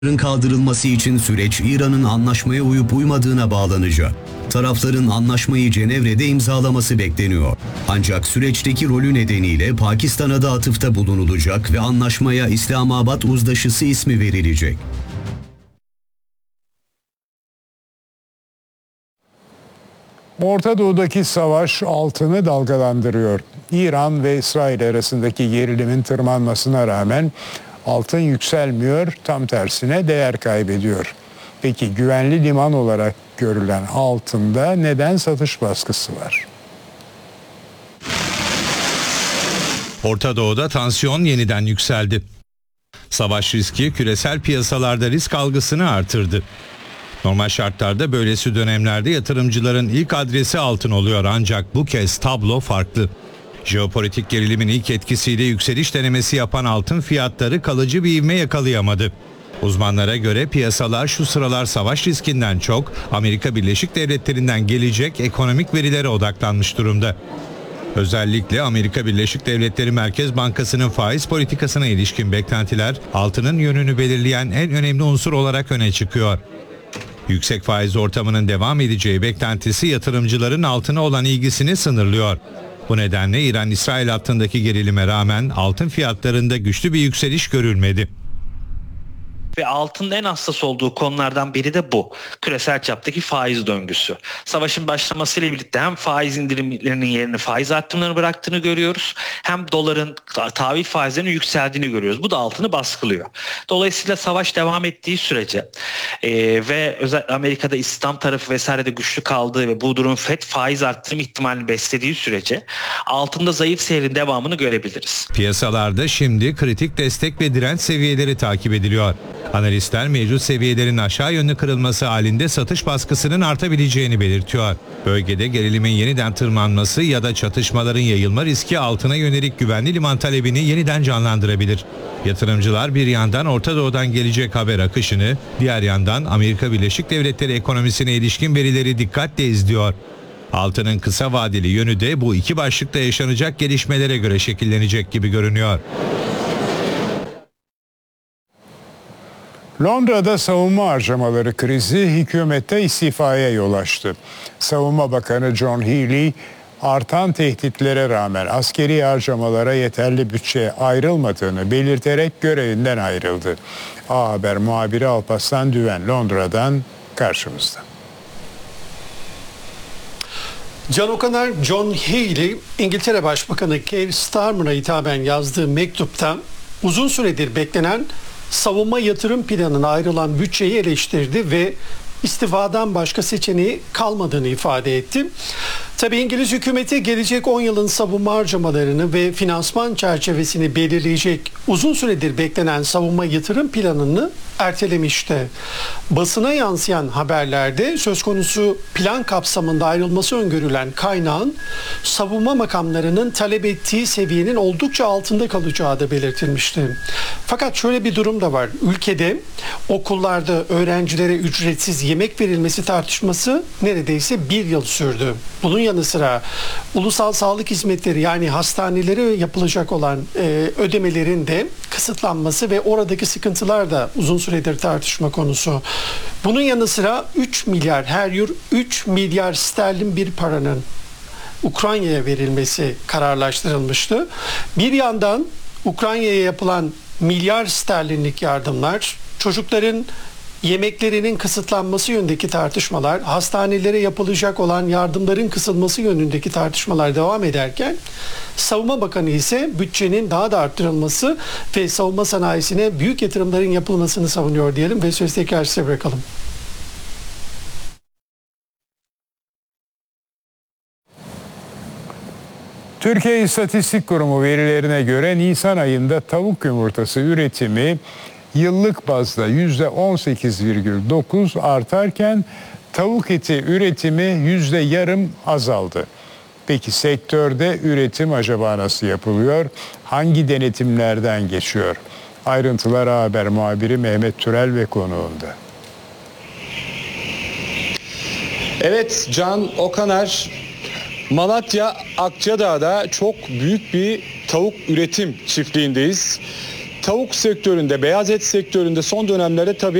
kaldırılması için süreç İran'ın anlaşmaya uyup uymadığına bağlanacak. Tarafların anlaşmayı Cenevre'de imzalaması bekleniyor. Ancak süreçteki rolü nedeniyle Pakistan'a da atıfta bulunulacak ve anlaşmaya İslamabad Uzlaşısı ismi verilecek. Orta Doğu'daki savaş altını dalgalandırıyor. İran ve İsrail arasındaki gerilimin tırmanmasına rağmen altın yükselmiyor, tam tersine değer kaybediyor. Peki güvenli liman olarak görülen altında neden satış baskısı var? Orta Doğu'da tansiyon yeniden yükseldi. Savaş riski küresel piyasalarda risk algısını artırdı. Normal şartlarda böylesi dönemlerde yatırımcıların ilk adresi altın oluyor, ancak bu kez tablo farklı. Jeopolitik gerilimin ilk etkisiyle yükseliş denemesi yapan altın fiyatları kalıcı bir ivme yakalayamadı. Uzmanlara göre piyasalar şu sıralar savaş riskinden çok Amerika Birleşik Devletleri'nden gelecek ekonomik verilere odaklanmış durumda. Özellikle Amerika Birleşik Devletleri Merkez Bankası'nın faiz politikasına ilişkin beklentiler altının yönünü belirleyen en önemli unsur olarak öne çıkıyor. Yüksek faiz ortamının devam edeceği beklentisi yatırımcıların altına olan ilgisini sınırlıyor. Bu nedenle İran-İsrail hattındaki gerilime rağmen altın fiyatlarında güçlü bir yükseliş görülmedi. Ve altının en hassas olduğu konulardan biri de bu. Küresel çaptaki faiz döngüsü. Savaşın başlamasıyla birlikte hem faiz indirimlerinin yerini faiz artımlarını bıraktığını görüyoruz. Hem doların tahvil faizlerinin yükseldiğini görüyoruz. Bu da altını baskılıyor. Dolayısıyla savaş devam ettiği sürece ve özellikle Amerika'da İslam tarafı vesaire de güçlü kaldığı ve bu durum FED faiz arttırma ihtimalini beslediği sürece altında zayıf seyrin devamını görebiliriz. Piyasalarda şimdi kritik destek ve direnç seviyeleri takip ediliyor. Analistler mevcut seviyelerin aşağı yönlü kırılması halinde satış baskısının artabileceğini belirtiyor. Bölgede gerilimin yeniden tırmanması ya da çatışmaların yayılma riski altına yönelik güvenli liman talebini yeniden canlandırabilir. Yatırımcılar bir yandan Orta Doğu'dan gelecek haber akışını, diğer yandan Amerika Birleşik Devletleri ekonomisine ilişkin verileri dikkatle izliyor. Altının kısa vadeli yönü de bu iki başlıkta yaşanacak gelişmelere göre şekillenecek gibi görünüyor. Londra'da savunma harcamaları krizi hükümette istifaya yol açtı. Savunma Bakanı John Healey, artan tehditlere rağmen askeri harcamalara yeterli bütçe ayrılmadığını belirterek görevinden ayrıldı. A Haber muhabiri Alparslan Düven Londra'dan karşımızda. Can Okaner, John Healey, İngiltere Başbakanı Keir Starmer'a hitaben yazdığı mektupta uzun süredir beklenen savunma yatırım planına ayrılan bütçeyi eleştirdi ve istifadan başka seçeneği kalmadığını ifade etti. Tabii İngiliz hükümeti gelecek 10 yılın savunma harcamalarını ve finansman çerçevesini belirleyecek uzun süredir beklenen savunma yatırım planını ertelemişti. Basına yansıyan haberlerde söz konusu plan kapsamında ayrılması öngörülen kaynağın savunma makamlarının talep ettiği seviyenin oldukça altında kalacağı da belirtilmişti. Fakat şöyle bir durum da var. Ülkede okullarda öğrencilere ücretsiz yemek verilmesi tartışması neredeyse bir yıl sürdü. Bunun yanı sıra ulusal sağlık hizmetleri, yani hastanelere yapılacak olan ödemelerin de kısıtlanması ve oradaki sıkıntılar da uzun süredir tartışma konusu. Bunun yanı sıra 3 milyar her yıl 3 milyar sterlin bir paranın Ukrayna'ya verilmesi kararlaştırılmıştı. Bir yandan Ukrayna'ya yapılan milyar sterlinlik yardımlar, çocukların yemeklerinin kısıtlanması yönündeki tartışmalar, hastanelere yapılacak olan yardımların kısılması yönündeki tartışmalar devam ederken, Savunma Bakanı ise bütçenin daha da arttırılması ve savunma sanayisine büyük yatırımların yapılmasını savunuyor diyelim ve sözü tekrar size bırakalım. Türkiye İstatistik Kurumu verilerine göre Nisan ayında tavuk yumurtası üretimi yıllık bazda %18,9 artarken tavuk eti üretimi %0,5 azaldı. Peki sektörde üretim acaba nasıl yapılıyor? Hangi denetimlerden geçiyor? Ayrıntılar A Haber muhabiri Mehmet Türel ve konuğunda. Evet, Can Okaner, Malatya Akçadağ'da çok büyük bir tavuk üretim çiftliğindeyiz. tavuk sektöründe, beyaz et sektöründe son dönemlerde tabii